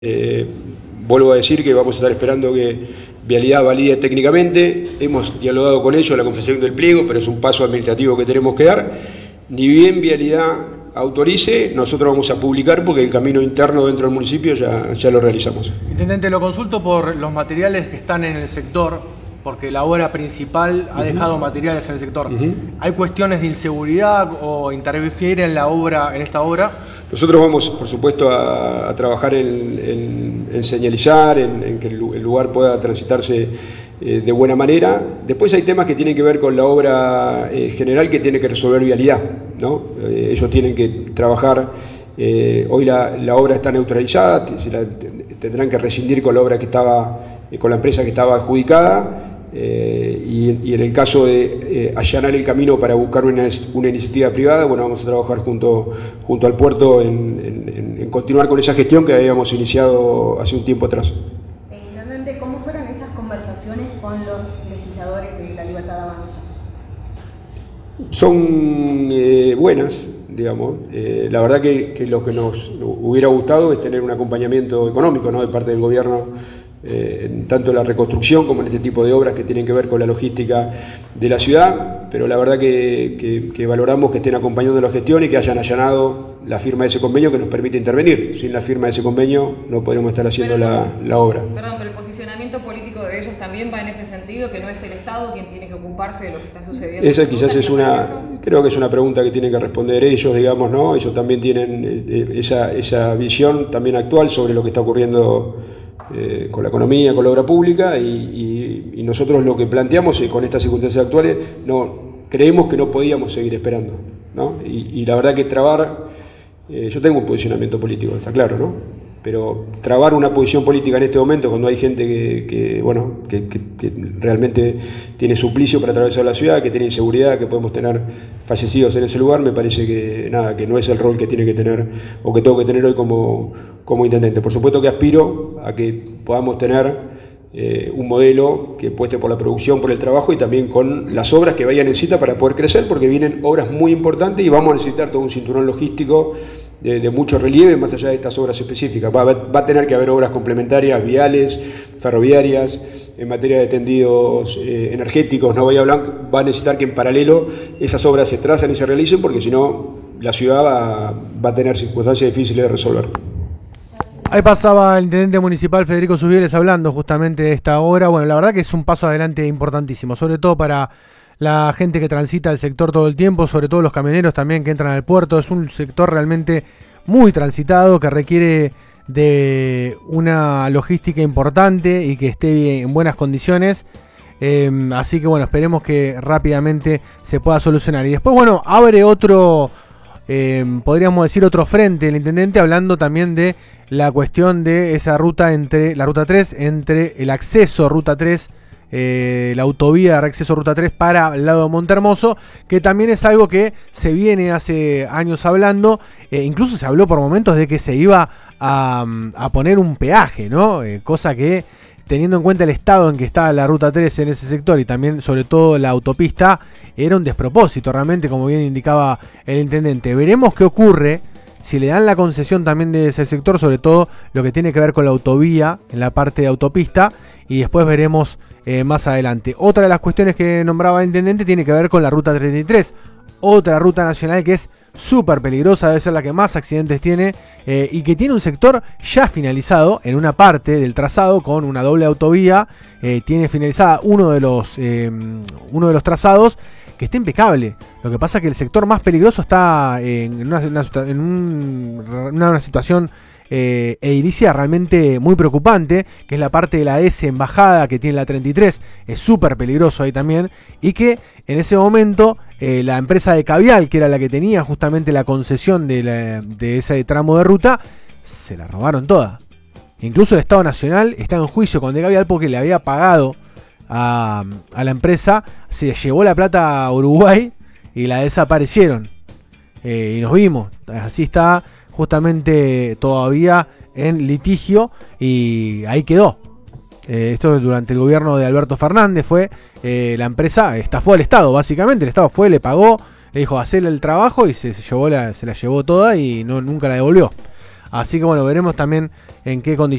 Eh, Vuelvo a decir que vamos a estar esperando que Vialidad valide técnicamente. Hemos dialogado con ellos la confección del pliego, pero es un paso administrativo que tenemos que dar. Ni bien Vialidad autorice, nosotros vamos a publicar porque el camino interno dentro del municipio ya lo realizamos. Intendente, lo consulto por los materiales que están en el sector, porque la obra principal ha dejado materiales en el sector. ¿Hay cuestiones de inseguridad o interfiere en la obra, en esta obra? Nosotros vamos, por supuesto, a trabajar en señalizar, en que el lugar pueda transitarse de buena manera. Después hay temas que tienen que ver con la obra general que tiene que resolver Vialidad, ¿no? Ellos tienen que trabajar. Hoy la obra está neutralizada, tendrán que rescindir con la obra que estaba, con la empresa que estaba adjudicada. Y en el caso de allanar el camino para buscar una iniciativa privada, bueno, vamos a trabajar junto al puerto en continuar con esa gestión que habíamos iniciado hace un tiempo atrás. Intendente, ¿cómo fueron esas conversaciones con los legisladores de La Libertad Avanza? Son buenas, digamos. La verdad que lo que nos hubiera gustado es tener un acompañamiento económico, ¿no?, de parte del gobierno, tanto en la reconstrucción como en este tipo de obras que tienen que ver con la logística de la ciudad, pero la verdad que valoramos que estén acompañando la gestión y que hayan allanado la firma de ese convenio que nos permite intervenir. Sin la firma de ese convenio no podríamos estar haciendo la obra. Perdón, pero el posicionamiento político de ellos también va en ese sentido, que no es el Estado quien tiene que ocuparse de lo que está sucediendo. Esa quizás creo que es una pregunta que tienen que responder ellos, digamos, ¿no? Ellos también tienen esa visión también actual sobre lo que está ocurriendo con la economía, con la obra pública, y nosotros lo que planteamos con estas circunstancias actuales, creemos que no podíamos seguir esperando, ¿no? Y la verdad que yo tengo un posicionamiento político, está claro, ¿no? Pero trabar una posición política en este momento, cuando hay gente que realmente tiene suplicio para atravesar la ciudad, que tiene inseguridad, que podemos tener fallecidos en ese lugar, me parece que no es el rol que tiene que tener o que tengo que tener hoy como intendente. Por supuesto que aspiro a que podamos tener un modelo que apueste por la producción, por el trabajo y también con las obras que vayan en cita para poder crecer, porque vienen obras muy importantes y vamos a necesitar todo un cinturón logístico de mucho relieve más allá de estas obras específicas. Va a tener que haber obras complementarias, viales, ferroviarias, en materia de tendidos energéticos, ¿no? Va a necesitar que en paralelo esas obras se trazan y se realicen, porque si no la ciudad va a tener circunstancias difíciles de resolver. Ahí pasaba el intendente municipal Federico Subieles hablando justamente de esta obra. Bueno, la verdad que es un paso adelante importantísimo, sobre todo para la gente que transita el sector todo el tiempo, sobre todo los camioneros también que entran al puerto. Es un sector realmente muy transitado que requiere de una logística importante y que esté en buenas condiciones. Así que bueno, esperemos que rápidamente se pueda solucionar. Y después, bueno, abre otro, podríamos decir otro frente el intendente, hablando también de la cuestión de esa ruta entre la ruta 3, entre el acceso ruta 3, la autovía de acceso ruta 3 para el lado de Montehermoso, que también es algo que se viene hace años hablando. Incluso se habló por momentos de que se iba a poner un peaje, ¿no? Cosa que, teniendo en cuenta el estado en que está la ruta 3 en ese sector y también sobre todo la autopista, era un despropósito realmente, como bien indicaba el intendente. Veremos qué ocurre si le dan la concesión también de ese sector, sobre todo lo que tiene que ver con la autovía en la parte de autopista, y después veremos más adelante. Otra de las cuestiones que nombraba el intendente tiene que ver con la ruta 33, otra ruta nacional que es súper peligrosa, debe ser la que más accidentes tiene, y que tiene un sector ya finalizado en una parte del trazado con una doble autovía. Tiene finalizada uno de los trazados que está impecable. Lo que pasa es que el sector más peligroso está en una situación edilicia realmente muy preocupante, que es la parte de la S en bajada que tiene la 33, es súper peligroso ahí también, y que en ese momento la empresa de Cavial, que era la que tenía justamente la concesión de ese tramo de ruta, se la robaron toda. Incluso el Estado Nacional está en juicio con De Cavial porque le había pagado a la empresa, se llevó la plata a Uruguay y la desaparecieron, y nos vimos, así está justamente todavía en litigio y ahí quedó. Esto durante el gobierno de Alberto Fernández fue, la empresa estafó al Estado, básicamente. El Estado fue, le pagó, le dijo hacer el trabajo y se la llevó toda y nunca la devolvió. Así que bueno, veremos también en qué condiciones